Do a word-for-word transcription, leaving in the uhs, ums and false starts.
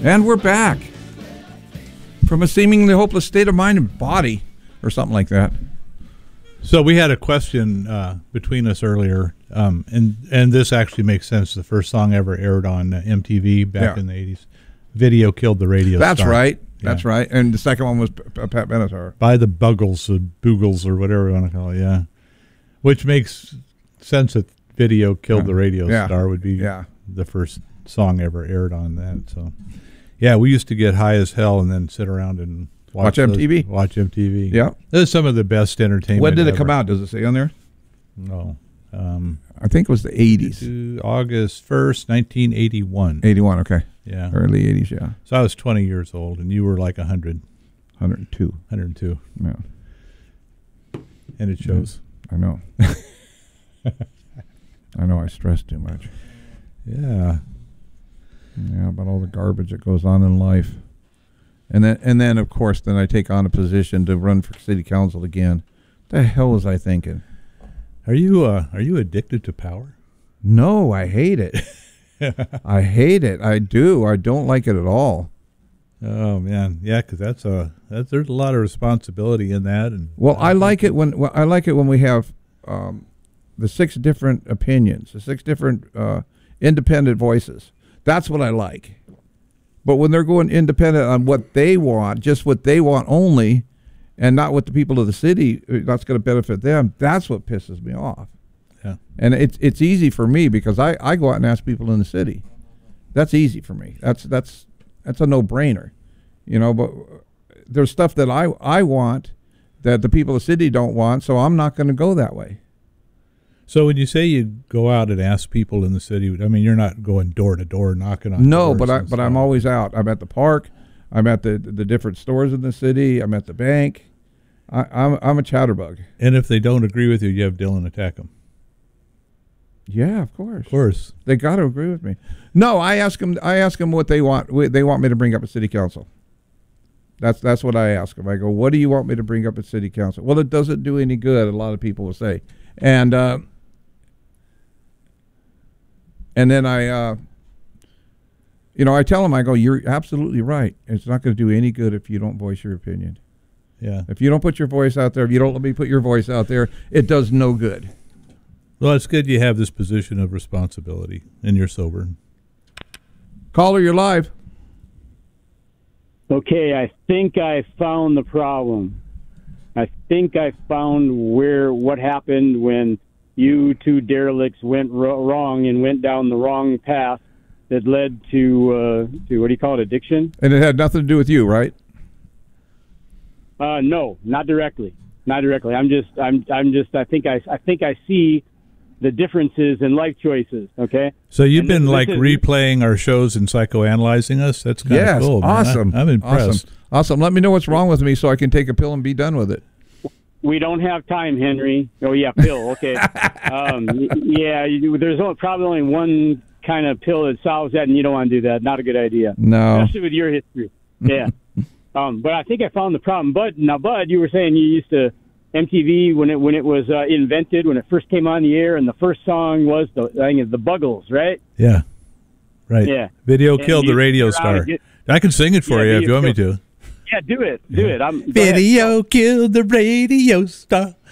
And we're back from a seemingly hopeless state of mind and body, or something like that. So we had a question uh, between us earlier, um, and and this actually makes sense. The first song ever aired on uh, M T V back Yeah. in the eighties. Video killed the radio That's star. right. Yeah. That's right. And the second one was P- P- Pat Benatar. By the Buggles, or Boogles, or whatever you want to call it, yeah. Which makes sense that Video Killed Yeah. the Radio Yeah. Star would be Yeah. the first song ever aired on that. So, yeah, we used to get high as hell and then sit around and watch, Watch M T V? those- Watch M T V. Yeah. That's some of the best entertainment. When did it ever. come out? Does it say on there? No. Um, I think it was the eighties. to August first, nineteen eighty-one. eighty-one, okay. Yeah. Early eighties, yeah. So I was twenty years old, and you were like one hundred, one hundred two. one hundred two. Yeah, And it shows. I know. I know I stress too much. Yeah. Yeah, about all the garbage that goes on in life. And then, and then, of course, then I take on a position to run for city council again. The hell was I thinking? Are you uh, are you addicted to power? No, I hate it. I hate it. I do. I don't like it at all. Oh man, yeah, because that's a that's there's a lot of responsibility in that. And Well, I like it when well, I like it when we have um, the six different opinions, the six different uh, independent voices. That's what I like. But when they're going independent on what they want, just what they want only, and not what the people of the city that's going to benefit them, that's what pisses me off. Yeah. And it's it's easy for me because I, I go out and ask people in the city. That's easy for me. That's that's that's a no-brainer. You know, but there's stuff that I I want that the people of the city don't want, so I'm not going to go that way. So when you say you go out and ask people in the city, I mean you're not going door to door knocking on No, doors but I and but I'm stuff. always out. I'm at the park. I'm at the the different stores in the city. I'm at the bank. I, I'm I'm a chatterbug. And if they don't agree with you, you have Dylan attack them. Yeah, of course. Of course. They got to agree with me. No, I ask them. I ask them what they want. wh- They want me to bring up at city council. That's that's what I ask them. I go, what do you want me to bring up at city council? Well, it doesn't do any good. A lot of people will say, and uh, and then I, uh, you know, I tell them, I go, you're absolutely right. It's not going to do any good if you don't voice your opinion. Yeah. If you don't put your voice out there, if you don't let me put your voice out there, it does no good. Well, it's good you have this position of responsibility, and you're sober. Caller, you're live. Okay, I think I found the problem. I think I found where what happened when you two derelicts went ro- wrong and went down the wrong path that led to uh, to what do you call it, addiction? And it had nothing to do with you, right? Uh, no, not directly, not directly. I'm just, I'm, I'm just. I think I, I think I see the differences in life choices. Okay. So you've And been this- like this is- replaying our shows and psychoanalyzing us? That's kind of Yes, cool. man. awesome. I, I'm impressed. Awesome. Awesome. Let me know what's wrong with me so I can take a pill and be done with it. We don't have time, Henry. Oh yeah, pill. Okay. um, y- yeah, you, there's only, probably only one kind of pill that solves that, and you don't want to do that. Not a good idea. No. Especially with your history. Yeah. um, but I think I found the problem. Bud, now, Bud, you were saying you used to M T V when it when it was uh, invented, when it first came on the air, and the first song was the I think it's the Buggles, right? Yeah. Right. Yeah. Video And killed you the radio sit around and star. get- I can sing it for Yeah, you if video you want me killed- to. Yeah, do it, do it. I'm go ahead. Video killed the radio star.